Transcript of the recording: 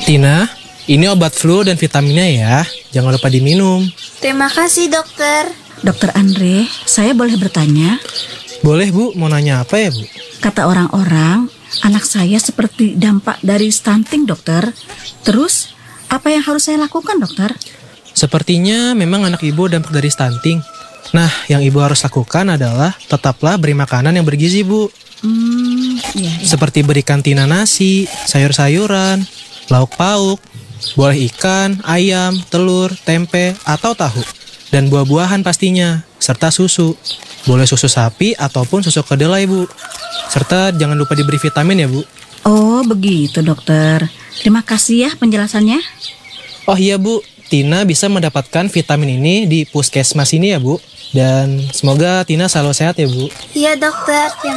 Tina, ini obat flu dan vitaminnya ya. Jangan lupa diminum. Terima kasih, dokter. Dokter Andre, saya boleh bertanya? Boleh Bu, mau nanya apa ya Bu? Kata orang-orang, anak saya seperti dampak dari stunting, dokter. Terus, apa yang harus saya lakukan, dokter? Sepertinya memang anak ibu dampak dari stunting. Nah, yang ibu harus lakukan adalah tetaplah beri makanan yang bergizi Bu. Iya. Seperti berikan Tina nasi, sayur-sayuran, lauk pauk, boleh ikan, ayam, telur, tempe, atau tahu. Dan buah-buahan pastinya, serta susu. Boleh susu sapi ataupun susu kedelai Bu. Serta jangan lupa diberi vitamin ya Bu. Oh, begitu, dokter. Terima kasih ya penjelasannya. Oh iya Bu, Tina bisa mendapatkan vitamin ini di puskesmas ini ya Bu. Dan semoga Tina selalu sehat ya Bu. Iya, dokter.